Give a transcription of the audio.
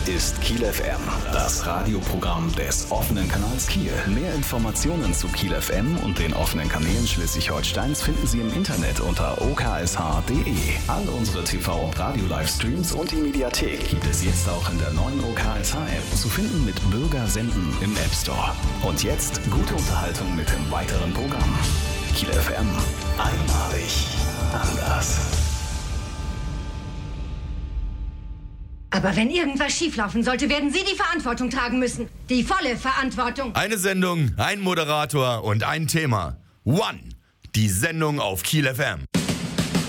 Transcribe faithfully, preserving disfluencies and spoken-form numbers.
ist Kiel F M, das Radioprogramm des offenen Kanals Kiel. Mehr Informationen zu Kiel F M und den offenen Kanälen Schleswig-Holsteins finden Sie im Internet unter o k s h punkt d e. All unsere T V- und Radio-Livestreams und die Mediathek gibt es jetzt auch in der neuen O K S H-App. Zu finden mit Bürger senden im App Store. Und jetzt gute Unterhaltung mit dem weiteren Programm. Kiel F M. Einmalig. Anders. Aber wenn irgendwas schieflaufen sollte, werden Sie die Verantwortung tragen müssen. Die volle Verantwortung. Eine Sendung, ein Moderator und ein Thema. One. Die Sendung auf Kiel F M.